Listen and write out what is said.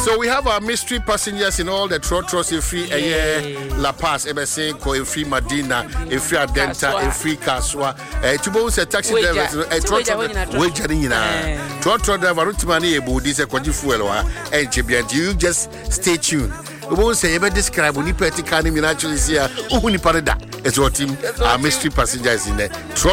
So we have our mystery passengers in all the trotros, free La Paz, Ebese, free Madina, free Adenta, free Kaswa. Tubo se taxi driver, trotro driver, Rutimani, Budisa, Quajifuelo, and Chibian. You just stay tuned. We won't say ever describe when you pet the actually see Uniparada. It's what team our mystery passengers in there.